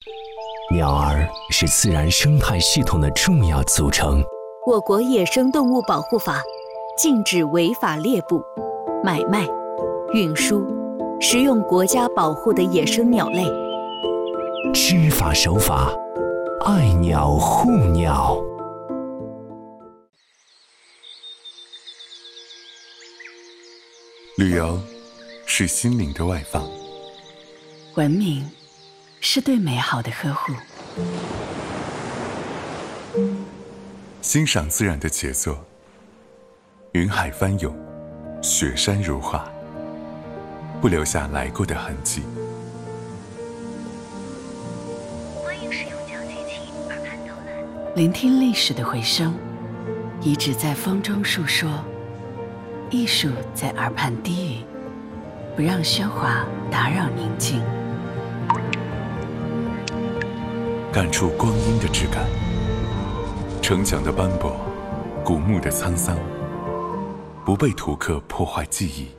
鸟儿是自然生态系统的重要组成。 我国野生动物保护法禁止违法猎捕、买卖、运输、食用国家保护的野生鸟类。 知法守法，爱鸟护鸟。 旅游是心灵的外放， 文明是对美好的呵护。 欣赏自然的杰作，云海翻涌，雪山如画，不留下来过的痕迹。 欢迎使用讲解器耳畔导览。 聆听历史的回声，遗址在风中述说，艺术在耳畔低语，不让喧哗打扰宁静。 感触光阴的质感，城墙的斑驳，古墓的沧桑，不被图刻破坏记忆。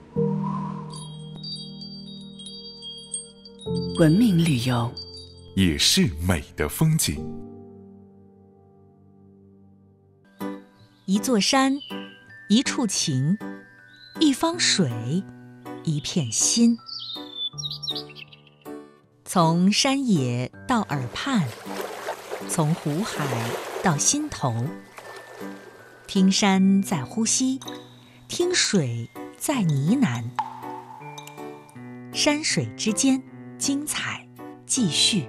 文明旅游也是美的风景。 一座山，一处情，一方水，一片心。从山野到耳畔，从湖海到心头，听山在呼吸，听水在呢喃。山水之间，精彩继续。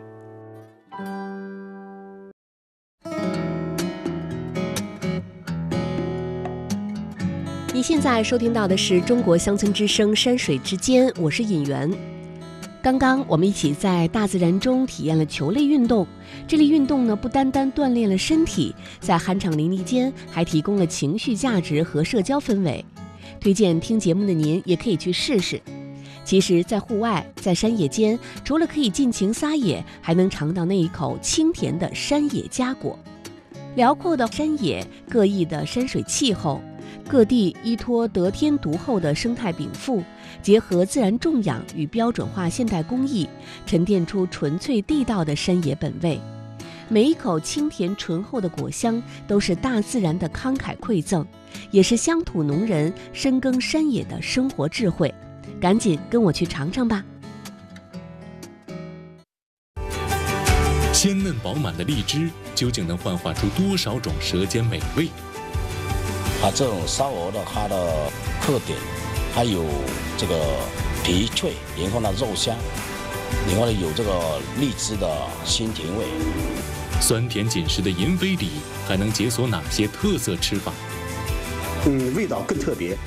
你现在收听到的是中国乡村之声山水之间，我是尹媛。刚刚我们一起在大自然中体验了球类运动，这类运动呢不单单锻炼了身体，在酣畅淋漓间还提供了情绪价值和社交氛围。推荐听节目的您也可以去试试。其实在户外，在山野间，除了可以尽情撒野，还能尝到那一口清甜的山野佳果。辽阔的山野，各异的山水气候，各地依托得天独厚的生态禀赋，结合自然种养与标准化现代工艺，沉淀出纯粹地道的山野本味。每一口清甜醇厚的果香，都是大自然的慷慨馈赠，也是乡土农人深耕山野的生活智慧。赶紧跟我去尝尝吧！ 鲜嫩饱满的荔枝究竟能幻化出多少种舌尖美味？ 这种烧鹅的它的特点，还有这个皮脆，然后呢肉香，然后呢有这个荔枝的鲜甜味。 酸甜紧实的银飞里还能解锁哪些特色吃法？ 味道更特别。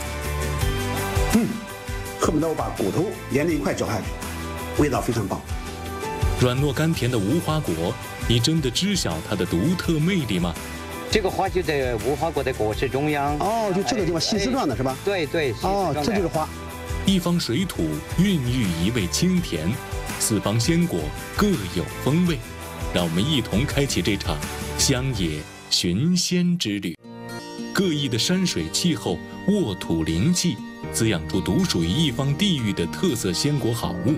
恨不得我把骨头连着一块嚼下去，味道非常棒。 软糯甘甜的无花果，你真的知晓它的独特魅力吗？ 这个花就在无花果的果实中央。 就这个地方细丝状的是吧？ 对， 这就是花。 一方水土孕育一味清甜，四方鲜果各有风味。让我们一同开启这场乡野寻仙之旅。各异的山水气候，沃土灵气，滋养出独属于一方地域的特色鲜果好物。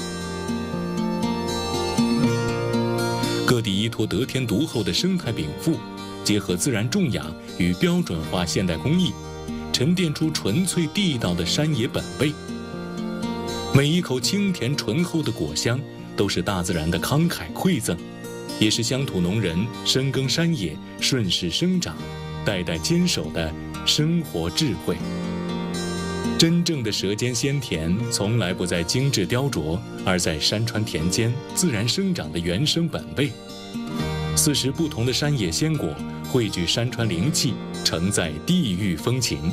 各地依托得天独厚的生态禀赋，结合自然种养与标准化现代工艺，沉淀出纯粹地道的山野本味。每一口清甜醇厚的果香，都是大自然的慷慨馈赠，也是乡土农人深耕山野、顺势生长、代代坚守的生活智慧。真正的舌尖鲜甜，从来不在精致雕琢，而在山川田间自然生长的原生本味。40不同的山野鲜果，汇聚山川灵气，承载地域风情。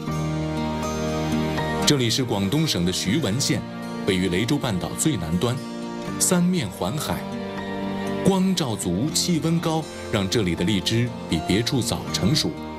这里是广东省的徐闻县，位于雷州半岛最南端，三面环海，光照足，气温高，让这里的荔枝比别处早成熟。